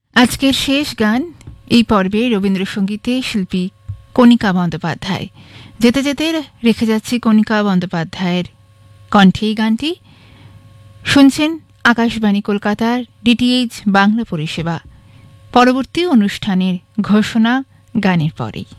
আজকের শেষ গান এই পর্বে রবীন্দ্রসঙ্গীতে শিল্পী কণিকা বন্দ্যোপাধ্যায়। যেতে যেতে রেখে যাচ্ছি কণিকা বন্দ্যোপাধ্যায়ের কণ্ঠে এই গানটি। শুনছেন আকাশবাণী কলকাতার ডিটিএইচ বাংলা পরিষেবা। পরবর্তী অনুষ্ঠানের ঘোষণা গানের পরেই।